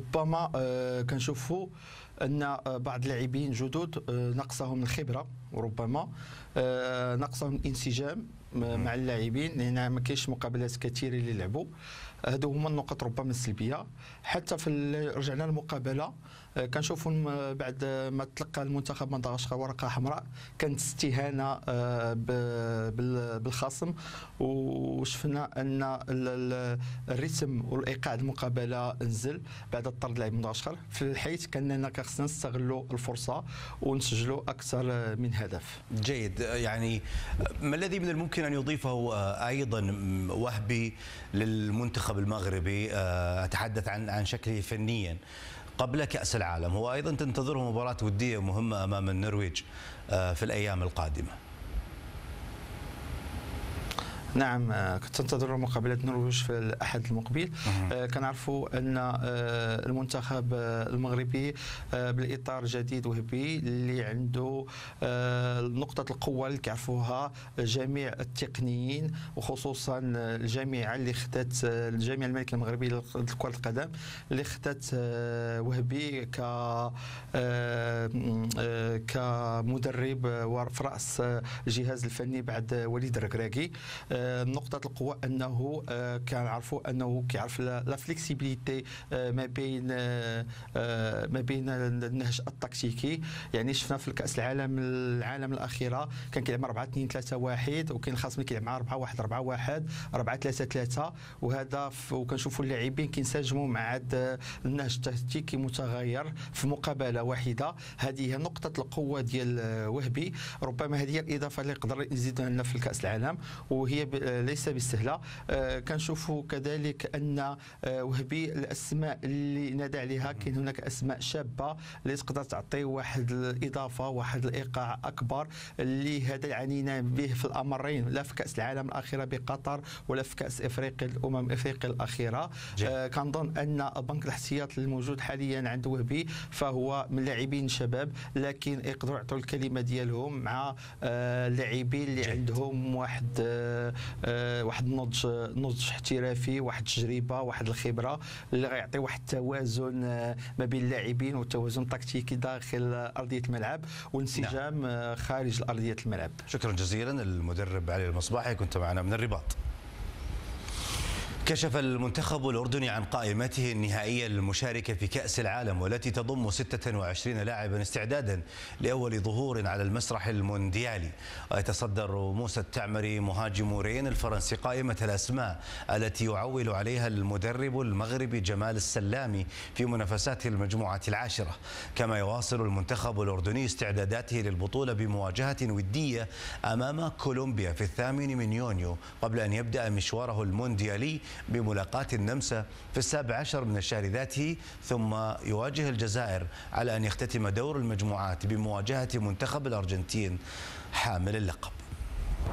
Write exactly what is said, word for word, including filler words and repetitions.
ربما كنشوفوا ان بعض اللاعبين جدد نقصهم الخبره، وربما نقصهم الانسجام مع اللاعبين، لان ما كاينش مقابلات كثيره اللي لعبوا. هادو هما النقط ربما السلبيه. حتى في رجعنا للمقابله كنشوفوا بعد ما تلقى المنتخب مدغشقر ورقه حمراء كانت استهانه بالخصم، وشفنا ان الريتم والايقاع المقابله نزل بعد طرد لاعب مدغشقر، في الحيث كاننا خصنا نستغلوا الفرصه ونسجلوا اكثر من هدف. جيد. يعني ما الذي من الممكن ان يضيفه ايضا وهبي للمنتخب المغربي؟ اتحدث عن عن شكله فنيا قبل كأس العالم. هو أيضا تنتظره مباراة ودية مهمة أمام النرويج في الأيام القادمة. نعم، كنت تنتظر مقابلة النرويج في الأحد المقبل. أه كنعرفوا أن المنتخب المغربي بالإطار جديد وهبي اللي عنده نقطة القوة اللي كيعرفوها جميع التقنيين، وخصوصا الجامعة اللي خدات الجامعة الملكية المغربية لكرة القدم اللي خدات وهبي ك كمدرب وفي رأس الجهاز الفني بعد وليد الركراكي. نقطة القوة أنه كنعرفوا أنه كيعرف لا فليكسيبيليتي ما بين ما بين النهج التكتيكي. يعني شفنا في الكأس العالم العالم الأخيرة كان كيلعب أربعة اثنين ثلاثة واحد، وكاين الخصم كيلعب مع أربعة واحد أربعة واحد أربعة ثلاثة ثلاثة، وهذا وكنشوفوا اللاعبين كينسجموا مع النهج التكتيكي متغير في مقابلة واحدة. هذه هي نقطة القوة ديال وهبي. ربما هذه هي الإضافة اللي يقدر يزيد لنا في الكأس العالم، وهي ليس بالسهله. كنشوفوا كذلك ان وهبي الاسماء اللي نادى عليها كاين هناك اسماء شابه اللي تقدر تعطي واحد الاضافه، واحد الايقاع اكبر، اللي هذا عنينا به في الامرين، لا في كاس العالم الاخيره بقطر ولا في كاس افريقيا الامم افريقيا الاخيره. آه كنظن ان البنك الاحتياط الموجود حاليا عند وهبي فهو من لاعبين شباب، لكن يقدروا يعطوا الكلمه ديالهم مع اللاعبين اللي عندهم واحد آه آه واحد النضج نضج احترافي، واحد التجربه، واحد الخبره اللي غيعطي واحد التوازن آه ما بين اللاعبين، وتوازن تكتيكي داخل ارضيه الملعب وانسجام نعم. آه خارج ارضيه الملعب. شكرا جزيلا المدرب علي المصباحي، كنت معنا من الرباط. كشف المنتخب الأردني عن قائمته النهائية للمشاركة في كأس العالم، والتي تضم ستة وعشرين لاعبا استعدادا لأول ظهور على المسرح المونديالي. ويتصدر موسى التعمري مهاجم رين الفرنسي قائمة الأسماء التي يعول عليها المدرب المغربي جمال السلامي في منافسات المجموعة العاشرة. كما يواصل المنتخب الأردني استعداداته للبطولة بمواجهة ودية أمام كولومبيا في الثامن من يونيو، قبل أن يبدأ مشواره المونديالي بملاقاة النمسا في السابع عشر من الشهر ذاته، ثم يواجه الجزائر على أن يختتم دور المجموعات بمواجهة منتخب الأرجنتين حامل اللقب.